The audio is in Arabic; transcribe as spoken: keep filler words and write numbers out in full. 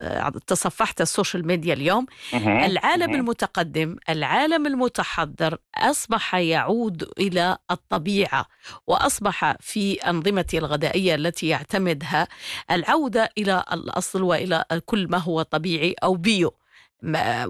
تصفحت السوشيال ميديا اليوم، مهم. العالم مهم. المتقدم، العالم المتحضر أصبح يعود إلى الطبيعة، وأصبح في أنظمته الغذائية التي يعتمدها العودة إلى الأصل وإلى كل ما هو طبيعي أو بيو.